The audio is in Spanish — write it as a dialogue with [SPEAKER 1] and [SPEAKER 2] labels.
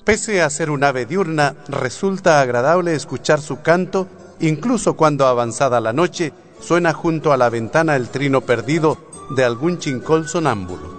[SPEAKER 1] Pese a ser un ave diurna, resulta agradable escuchar su canto, incluso cuando avanzada la noche suena junto a la ventana el trino perdido de algún chincol sonámbulo.